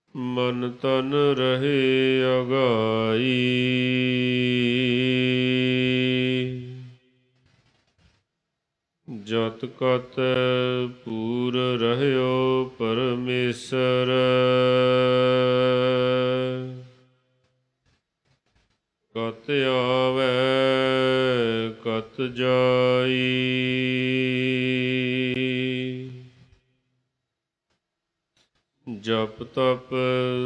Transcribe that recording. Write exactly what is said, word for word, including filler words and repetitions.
ਮਨ ਤਨ ਰਹੇ ਅਗਾਈ। ਜਤ ਕਤ ਪੂਰ ਰਹਿਓ ਪਰਮੇਸ਼ਰ। ਕਤ ਆਵੈ ਕਤ ਜਾਈ। ਜਪ ਤਪ ਸੰਜਮ ਗਿਆਨ ਤਤ ਬੇਤਾ।